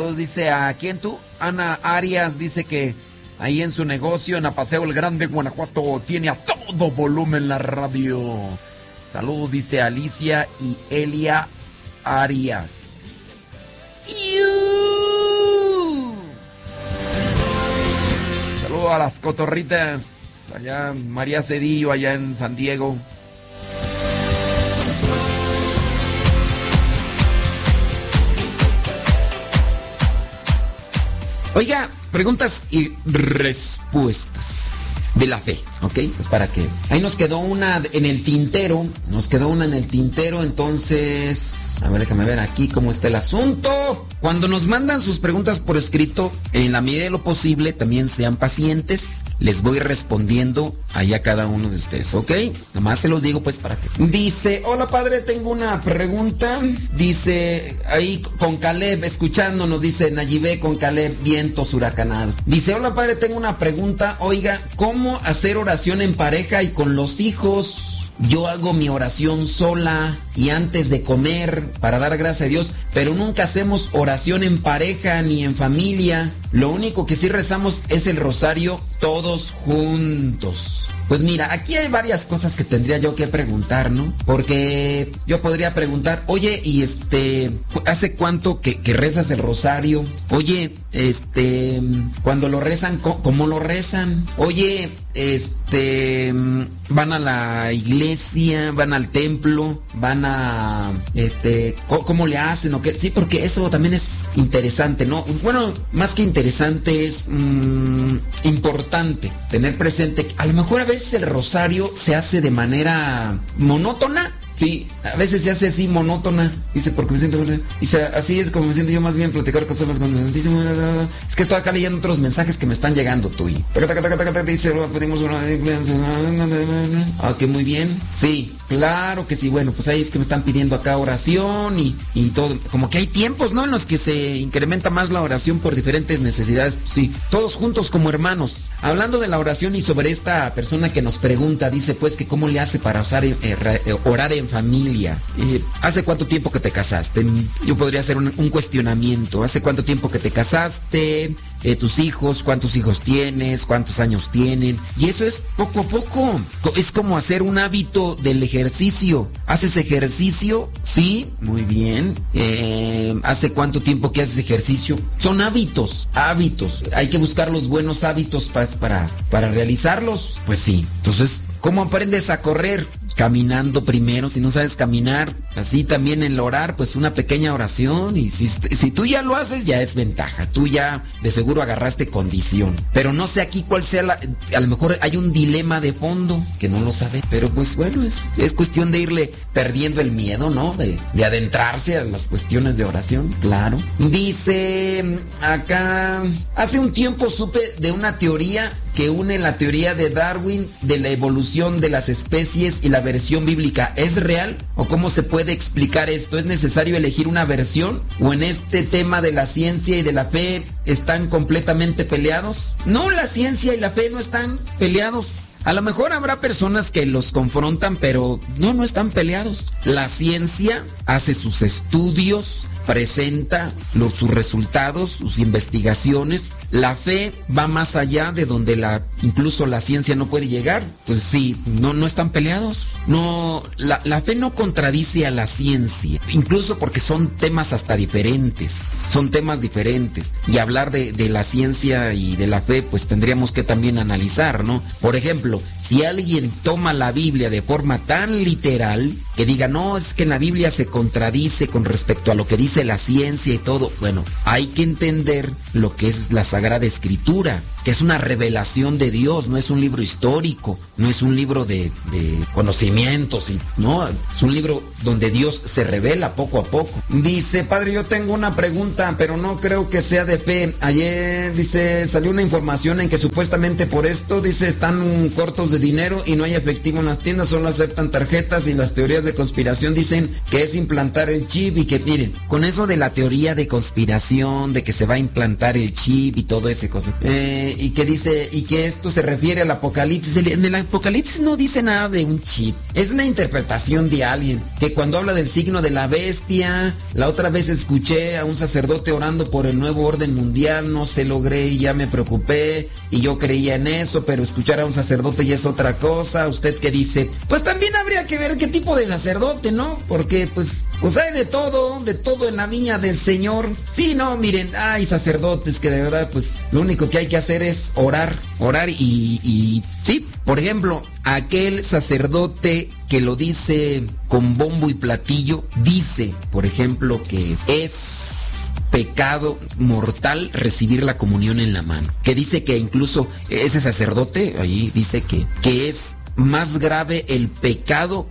Saludos, dice, ¿a quién tú? Ana Arias dice que ahí en su negocio, en Apaseo El Grande, Guanajuato, tiene a todo volumen la radio. Saludos, dice Alicia y Elia Arias. Saludos a las cotorritas, allá María Cedillo, allá en San Diego. Oiga, preguntas y respuestas de la fe, ¿ok? Pues para que... Ahí nos quedó una en el tintero, entonces... A ver, déjame ver aquí cómo está el asunto. Cuando nos mandan sus preguntas por escrito, en la medida de lo posible, también sean pacientes. Les voy respondiendo ahí a cada uno de ustedes, ¿ok? Nomás se los digo pues para que... Dice, hola padre, tengo una pregunta. Dice, ahí con Caleb, escuchándonos, dice Nayibé con Caleb, vientos huracanados. Dice, hola padre, tengo una pregunta. Oiga, ¿cómo hacer oración en pareja y con los hijos? Yo hago mi oración sola y antes de comer para dar gracias a Dios, pero nunca hacemos oración en pareja ni en familia. Lo único que sí rezamos es el rosario todos juntos. Pues mira, aquí hay varias cosas que tendría yo que preguntar, ¿no? Porque yo podría preguntar, oye, y ¿hace cuánto que rezas el rosario? Oye, cuando lo rezan, ¿cómo lo rezan? Oye, van a la iglesia, van al templo, van a, ¿cómo le hacen o qué? Sí, porque eso también es interesante, ¿no? Bueno, más que interesante es importante tener presente que a lo mejor a veces el rosario se hace de manera monótona. Sí, a veces se hace así monótona. Dice, porque me siento... Dice, así es como me siento yo más bien platicar con solas con... Dice, es que estoy acá leyendo otros mensajes que me están llegando, tú. Dice, pedimos una... Ah, que muy bien. Sí, claro que sí. Bueno, pues ahí es que me están pidiendo acá oración y todo. Como que hay tiempos, ¿no? En los que se incrementa más la oración por diferentes necesidades. Sí, todos juntos como hermanos. Hablando de la oración y sobre esta persona que nos pregunta, dice pues que cómo le hace para orar en familia. ¿Hace cuánto tiempo que te casaste? Yo podría hacer un cuestionamiento. ¿Hace cuánto tiempo que te casaste? Tus hijos, ¿cuántos hijos tienes? ¿Cuántos años tienen? Y eso es poco a poco. Es como hacer un hábito del ejercicio. ¿Haces ejercicio? Sí, muy bien. ¿Hace cuánto tiempo que haces ejercicio? Son hábitos. Hay que buscar los buenos hábitos para realizarlos. Pues sí. Entonces, ¿cómo aprendes a correr? Caminando primero. Si no sabes caminar, así también en el orar, pues una pequeña oración. Y si tú ya lo haces, ya es ventaja. Tú ya de seguro agarraste condición. Pero no sé aquí cuál sea a lo mejor hay un dilema de fondo que no lo sabe. Pero pues bueno, es cuestión de irle perdiendo el miedo, ¿no? De adentrarse a las cuestiones de oración, claro. Dice acá, hace un tiempo supe de una teoría que une la teoría de Darwin de la evolución de las especies y la versión bíblica. ¿Es real? ¿O cómo se puede explicar esto? ¿Es necesario elegir una versión? ¿O en este tema de la ciencia y de la fe están completamente peleados? No, la ciencia y la fe no están peleados. A lo mejor habrá personas que los confrontan, pero no están peleados. La ciencia hace sus estudios, presenta sus resultados, sus investigaciones. La fe va más allá de donde incluso la ciencia no puede llegar. Pues sí, no están peleados. No, la fe no contradice a la ciencia, incluso porque son temas hasta diferentes. Son temas diferentes. Y hablar de la ciencia y de la fe, pues tendríamos que también analizar, ¿no? Por ejemplo, si alguien toma la Biblia de forma tan literal, que diga, no, es que en la Biblia se contradice con respecto a lo que dice la ciencia y todo. Bueno, hay que entender lo que es la Sagrada Escritura, que es una revelación de Dios, no es un libro histórico, no es un libro de conocimientos, no, es un libro donde Dios se revela poco a poco. Dice, padre, yo tengo una pregunta, pero no creo que sea de fe. Ayer, dice, salió una información en que supuestamente por esto, dice, están cortos de dinero y no hay efectivo en las tiendas, solo aceptan tarjetas y las teorías de conspiración dicen que es implantar el chip y que, miren, con eso de la teoría de conspiración, de que se va a implantar el chip y todo ese cosa. Y que dice, y que esto se refiere al apocalipsis. En el apocalipsis no dice nada de un chip. Es una interpretación de alguien. Que cuando habla del signo de la bestia, la otra vez escuché a un sacerdote orando por el nuevo orden mundial, no se logré y ya me preocupé y yo creía en eso, pero escuchar a un sacerdote ya es otra cosa. ¿Usted qué dice? Pues también habría que ver qué tipo de sacerdote, ¿no? Porque pues hay de todo en la viña del Señor. Sí, no, miren, hay sacerdotes que de verdad pues lo único que hay que hacer es orar y sí, por ejemplo, aquel sacerdote que lo dice con bombo y platillo, dice, por ejemplo, que es pecado mortal recibir la comunión en la mano. Que dice que incluso ese sacerdote allí dice que es más grave el pecado,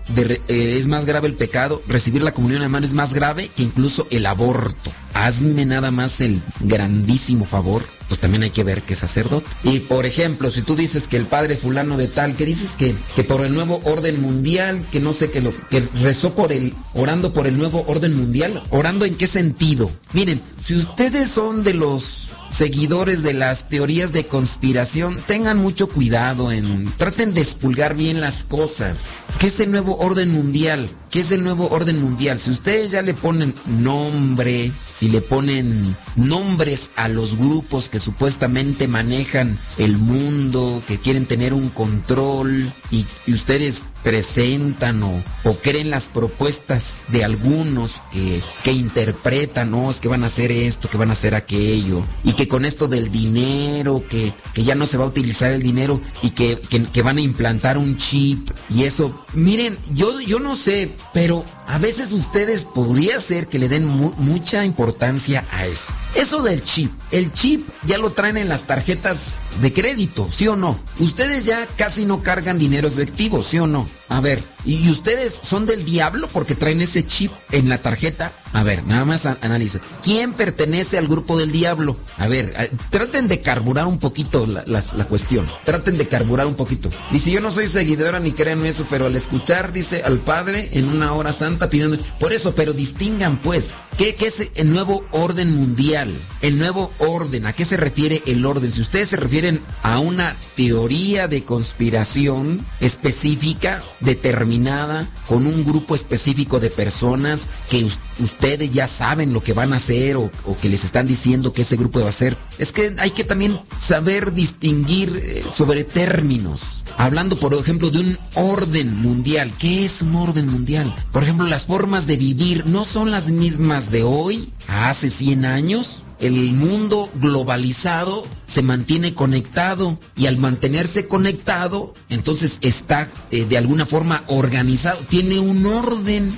recibir la comunión en la mano es más grave que incluso el aborto. Hazme nada más el grandísimo favor, pues también hay que ver qué sacerdote. Y por ejemplo, si tú dices que el padre fulano de tal, que dices que por el nuevo orden mundial, que no sé, que rezó orando por el nuevo orden mundial, ¿orando en qué sentido? Miren, si ustedes son de los seguidores de las teorías de conspiración, tengan mucho cuidado traten de expulgar bien las cosas. ¿Qué es el nuevo orden mundial? ¿Qué es el nuevo orden mundial? Si ustedes ya le ponen nombre, si le ponen nombres a los grupos que supuestamente manejan el mundo, que quieren tener un control y ustedes presentan o creen las propuestas de algunos que interpretan, no, es que van a hacer esto, que van a hacer aquello, y que con esto del dinero, que ya no se va a utilizar el dinero y que van a implantar un chip y eso. Miren, yo no sé, pero a veces ustedes podría ser que le den mucha importancia a eso. Eso del chip. El chip ya lo traen en las tarjetas de crédito, ¿sí o no? Ustedes ya casi no cargan dinero efectivo, ¿sí o no? A ver, ¿y ustedes son del diablo porque traen ese chip en la tarjeta? A ver, nada más analiza. ¿Quién pertenece al grupo del diablo? A ver, traten de carburar un poquito la cuestión. Traten de carburar un poquito. Dice, yo no soy seguidora ni creo en eso, pero al escuchar, dice, al Padre en una hora santa pidiendo... Por eso, pero distingan pues, ¿qué es el nuevo orden mundial? El nuevo orden, ¿a qué se refiere el orden? Si ustedes se refieren a una teoría de conspiración específica, determinada, con un grupo específico de personas que ustedes ya saben lo que van a hacer o que les están diciendo que ese grupo va a hacer. Es que hay que también saber distinguir sobre términos. Hablando, por ejemplo, de un orden mundial. ¿Qué es un orden mundial? Por ejemplo, las formas de vivir no son las mismas de hoy, hace 100 años. El mundo globalizado se mantiene conectado y al mantenerse conectado, entonces está de alguna forma organizado, tiene un orden.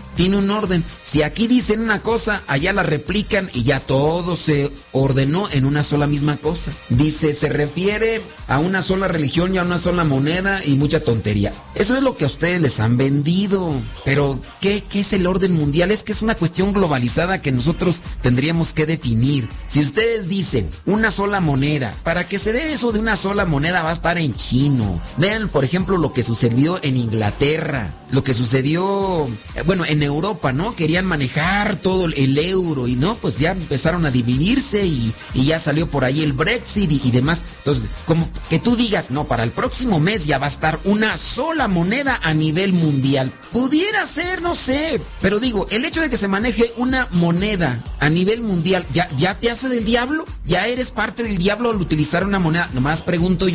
Si aquí dicen una cosa, allá la replican y ya todo se ordenó en una sola misma cosa. Dice, se refiere a una sola religión y a una sola moneda y mucha tontería. Eso es lo que a ustedes les han vendido. Pero, ¿qué es el orden mundial? Es que es una cuestión globalizada que nosotros tendríamos que definir. Si ustedes dicen una sola moneda, para que se dé eso de una sola moneda va a estar en chino. Vean, por ejemplo, lo que sucedió en Inglaterra, lo que sucedió, en Europa, ¿no? Querían manejar todo el euro y no, pues ya empezaron a dividirse y ya salió por ahí el Brexit y demás. Entonces, como que tú digas, no, para el próximo mes ya va a estar una sola moneda a nivel mundial. Pudiera ser, no sé, pero digo, el hecho de que se maneje una moneda a nivel mundial, ¿ya te hace del diablo? ¿Ya eres parte del diablo al utilizar una moneda? Nomás pregunto,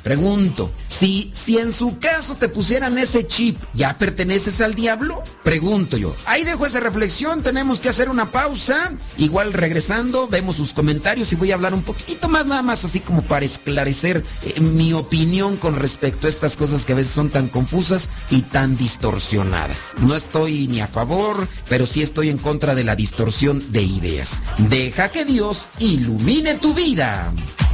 si en su caso te pusieran ese chip, ¿ya perteneces al diablo? Pregunto yo. Ahí dejo esa reflexión, tenemos que hacer una pausa. Igual regresando, vemos sus comentarios y voy a hablar un poquito más, nada más así como para esclarecer mi opinión con respecto a estas cosas que a veces son tan confusas y tan distorsionadas. No estoy ni a favor, pero sí estoy en contra de la distorsión de ideas. Deja que Dios ilumine tu vida.